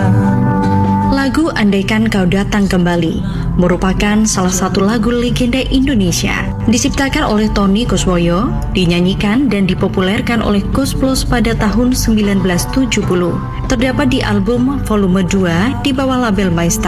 Lagu Andaikan Kau Datang Kembali merupakan salah satu lagu legenda Indonesia. Diciptakan oleh Tony Kuswoyo, dinyanyikan dan dipopulerkan oleh Koes Plus pada tahun 1970. Terdapat di album volume 2 di bawah label Maestro.